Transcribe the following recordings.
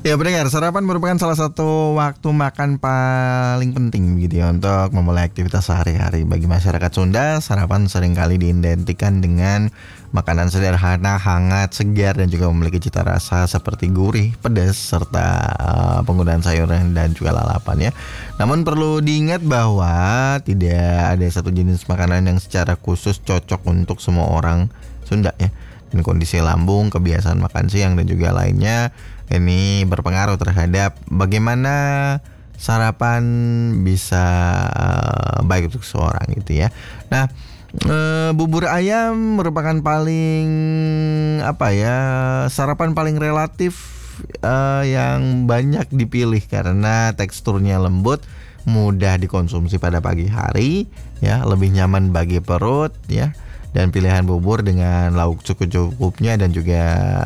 Ya pendengar, sarapan merupakan salah satu waktu makan paling penting gitu ya untuk memulai aktivitas sehari-hari. Bagi masyarakat Sunda, sarapan seringkali diidentikan dengan makanan sederhana, hangat, segar dan juga memiliki cita rasa seperti gurih, pedas serta penggunaan sayuran dan juga lalapan ya. Namun perlu diingat bahwa tidak ada satu jenis makanan yang secara khusus cocok untuk semua orang Sunda ya. Dan kondisi lambung, kebiasaan makan siang dan juga lainnya ini berpengaruh terhadap bagaimana sarapan bisa baik untuk seseorang gitu ya. Nah, bubur ayam merupakan paling sarapan paling relatif yang banyak dipilih karena teksturnya lembut, mudah dikonsumsi pada pagi hari ya, lebih nyaman bagi perut ya. Dan pilihan bubur dengan lauk cukup-cukupnya dan juga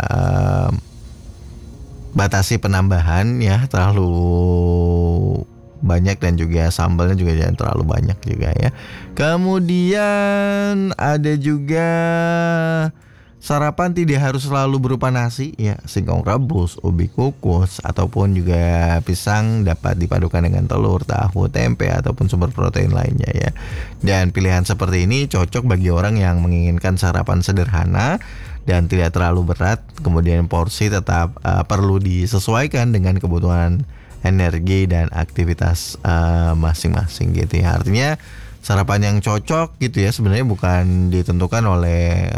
batasi penambahan ya terlalu banyak dan juga sambalnya juga jangan terlalu banyak juga ya. Kemudian ada juga sarapan tidak harus selalu berupa nasi ya, singkong rebus, ubi kukus ataupun juga pisang dapat dipadukan dengan telur, tahu, tempe ataupun sumber protein lainnya ya. Dan pilihan seperti ini cocok bagi orang yang menginginkan sarapan sederhana dan tidak terlalu berat. Kemudian porsi tetap perlu disesuaikan dengan kebutuhan energi dan aktivitas masing-masing gitu ya. Artinya sarapan yang cocok gitu ya sebenarnya bukan ditentukan oleh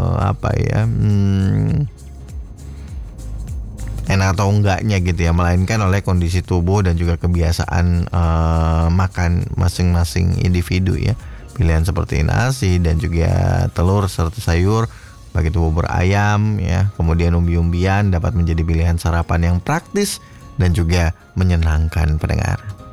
enak atau enggaknya gitu ya, melainkan oleh kondisi tubuh dan juga kebiasaan makan masing-masing individu ya. Pilihan seperti nasi dan juga telur serta sayur, begitu bubur ayam ya, kemudian umbi-umbian dapat menjadi pilihan sarapan yang praktis dan juga menyenangkan pendengar.